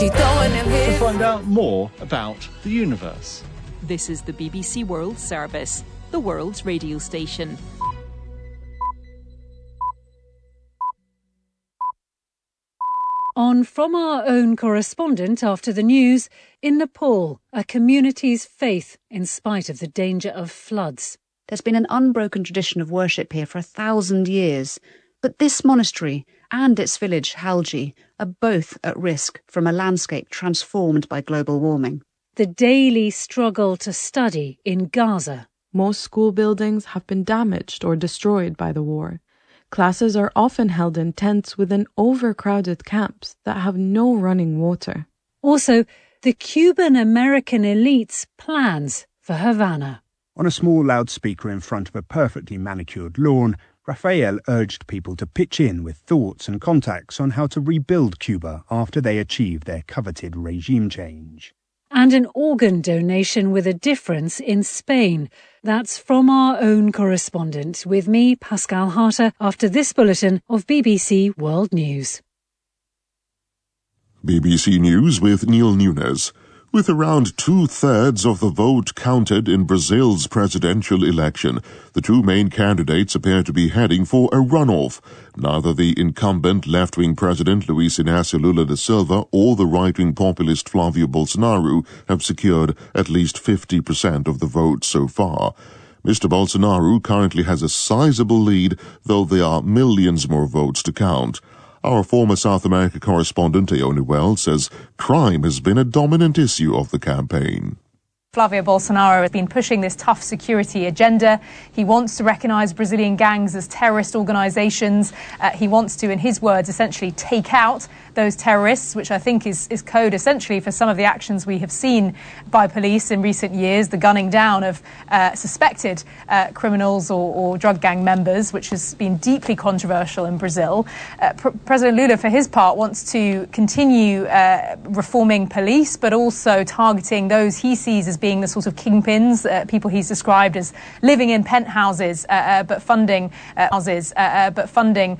To find out more about the universe. This is the BBC World Service, the world's radio station. On From Our Own correspondent after the news, in Nepal, a community's faith in spite of the danger of floods. There's been an unbroken tradition of worship here for 1,000 years, but this monastery and its village, Halji, are both at risk from a landscape transformed by global warming. The daily struggle to study in Gaza. Most school buildings have been damaged or destroyed by the war. Classes are often held in tents within overcrowded camps that have no running water. Also, the Cuban-American elite's plans for Havana. On a small loudspeaker in front of a perfectly manicured lawn, Rafael urged people to pitch in with thoughts and contacts on how to rebuild Cuba after they achieve their coveted regime change. And an organ donation with a difference in Spain. That's From Our Own correspondent with me, Pascal Harter, after this bulletin of BBC World News. BBC News with Neil Nunes. With around 2/3 of the vote counted in Brazil's presidential election, the two main candidates appear to be heading for a runoff. Neither the incumbent left-wing president Luiz Inácio Lula da Silva or the right-wing populist Flávio Bolsonaro have secured at least 50% of the vote so far. Mr. Bolsonaro currently has a sizable lead, though there are millions more votes to count. Our former South America correspondent, Aoni Wells, says crime has been a dominant issue of the campaign. Flávio Bolsonaro has been pushing this tough security agenda. He wants to recognise Brazilian gangs as terrorist organisations. He wants to, in his words, essentially take out those terrorists, which I think is code essentially for some of the actions we have seen by police in recent years, the gunning down of suspected criminals or drug gang members, which has been deeply controversial in Brazil. President Lula, for his part, wants to continue reforming police, but also targeting those he sees as being the sort of kingpins, people he's described as living in penthouses, but funding